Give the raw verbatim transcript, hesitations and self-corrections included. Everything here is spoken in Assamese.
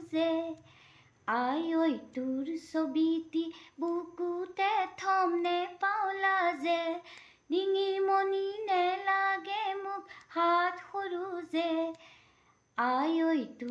যে আই ঐ তোৰ ছবিটি বুকুতে থম নে পাওলা যে ডিঙিৰ মণি নে লাগে মোক হাত সৰু যে আই ঐ তোৰ